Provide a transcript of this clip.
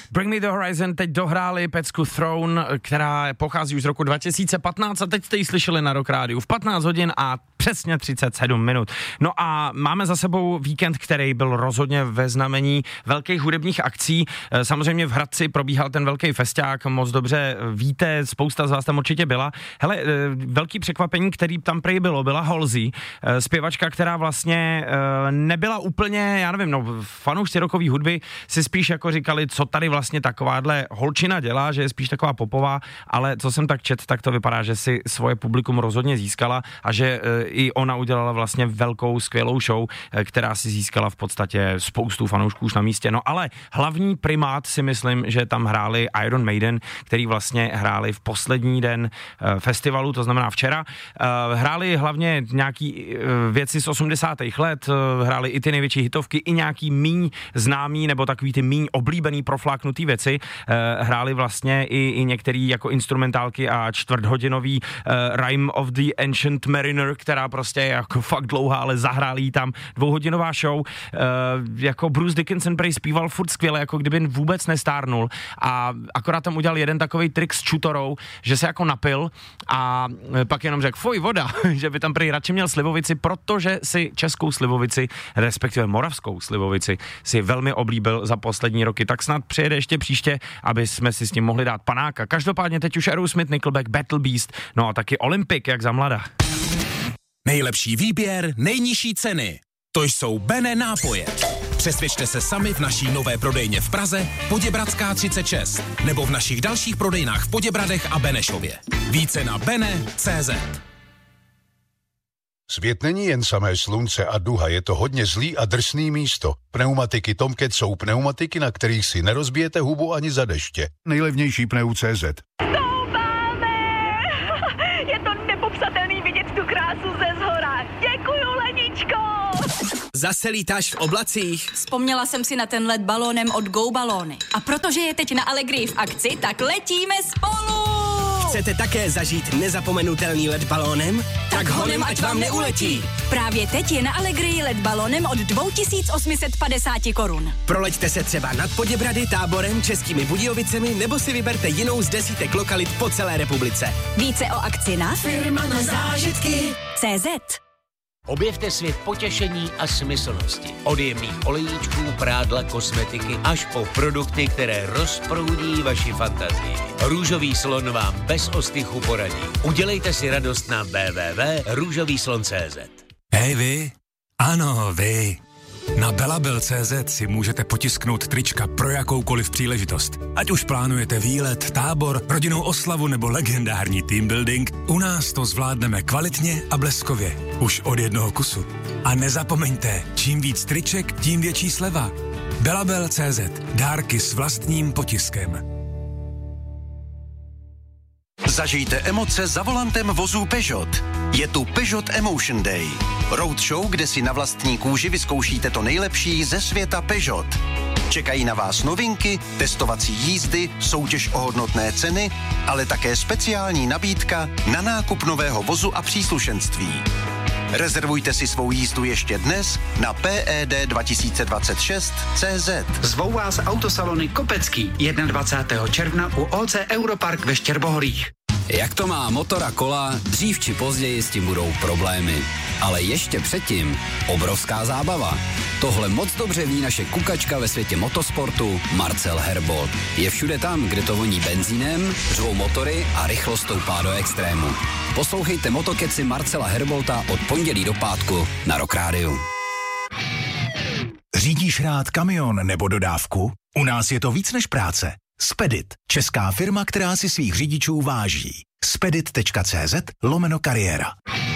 Bring Me The Horizon teď dohráli pecku Throne, která pochází už z roku 2015 a teď jste ji slyšeli na Rock Rádiu v 15 hodin a přesně 37 minut. No a máme za sebou víkend, který byl rozhodně ve znamení velkých hudebních akcí. Samozřejmě v Hradci probíhal ten velký festiák, moc dobře víte, spousta z vás tam určitě byla. Hele, velký překvapení, který tam prej bylo, byla Halsey, zpěvačka, která vlastně nebyla úplně, já nevím, fanoušci rockové hudby si spíš jako říkali, co tady vlastně takováhle holčina dělá, že je spíš taková popová, ale co jsem tak čet, tak to vypadá, že si svoje publikum rozhodně získala a že i ona udělala vlastně velkou, skvělou show, která si získala v podstatě spoustu fanoušků už na místě. No ale hlavní primát si myslím, že tam hráli Iron Maiden, který vlastně hráli v poslední den festivalu, to znamená včera. Hráli hlavně nějaký věci z 80. let, hráli i ty největší hitovky, i nějaký míň známý nebo takový ty míň oblíbený profláknutý věci. Hráli vlastně i některý jako instrumentálky a čtvrthodinový Rime of the Ancient Mariner, která prostě je jako fakt dlouhá, ale zahráli jí tam 2hodinová show. Jako Bruce Dickinson prej zpíval furt skvěle, jako kdyby vůbec nestárnul a akorát tam udělal jeden takovej trik s čutorou, že se jako napil a pak jenom řekl fuj voda, že by tam prej radši měl slivovici, protože si českou slivovici, respektive moravskou slivovici si velmi oblíbil za poslední roky, tak snad přijede ještě příště, aby jsme si s tím mohli dát panáka. Každopádně teď už Aerosmith, Nickelback, Battle Beast, no a taky Olympic, jak za mlada. Nejlepší výběr, nejnižší ceny. To jsou Bene nápoje. Přesvědčte se sami v naší nové prodejně v Praze, Poděbradská 36, nebo v našich dalších prodejnách v Poděbradech a Benešově. Více na bene.cz. Svět není jen samé slunce a duha, je to hodně zlý a drsný místo. Pneumatiky Tomcat jsou pneumatiky, na kterých si nerozbijete hubu ani za deště. Nejlevnější pneu.cz. Je to nepopsatelný vidět tu krásu ze zhora. Děkuju, Leničko! Zase lítáš v oblacích? Vzpomněla jsem si na ten let balónem od Go Balóny. A protože je teď na Allegrii v akci, tak letíme spolu! Chcete také zažít nezapomenutelný let balónem? Tak honem, ať vám neuletí! Právě teď je na Allegrii let balónem od 2850 korun. Proleďte se třeba nad Poděbrady, Táborem, Českými Budějovicemi nebo si vyberte jinou z desítek lokalit po celé republice. Více o akci na Firma na zážitky CZ. Objevte svět potěšení a smyslnosti. Od jemných olejíčků, prádla, kosmetiky až po produkty, které rozproudí vaši fantazii. Růžový slon vám bez ostychu poradí. Udělejte si radost na www.růžovýslon.cz. Hej vy, ano vy. Na Belabel.cz si můžete potisknout trička pro jakoukoliv příležitost. Ať už plánujete výlet, tábor, rodinnou oslavu nebo legendární team building, u nás to zvládneme kvalitně a bleskově. Už od jednoho kusu. A nezapomeňte, čím víc triček, tím větší sleva. Belabel.cz. Dárky s vlastním potiskem. Zažijte emoce za volantem vozů Peugeot. Je tu Peugeot Emotion Day. Roadshow, kde si na vlastní kůži vyzkoušíte to nejlepší ze světa Peugeot. Čekají na vás novinky, testovací jízdy, soutěž o hodnotné ceny, ale také speciální nabídka na nákup nového vozu a příslušenství. Rezervujte si svou jízdu ještě dnes na PED2026.cz. Zvou vás autosalony Kopecký 21. června u OC Europark ve Štěrbohorích. Jak to má motor a kola, dřív či později s tím budou problémy. Ale ještě předtím obrovská zábava. Tohle moc dobře ví naše kukačka ve světě motosportu Marcel Herbold. Je všude tam, kde to voní benzínem, řvou motory a rychlost stoupá do extrému. Poslouchejte motokeci Marcela Herbolta od pondělí do pátku na Rock Rádiu. Řídíš rád kamion nebo dodávku? U nás je to víc než práce. Spedit, česká firma, která si svých řidičů váží. Spedit.cz/kariéra.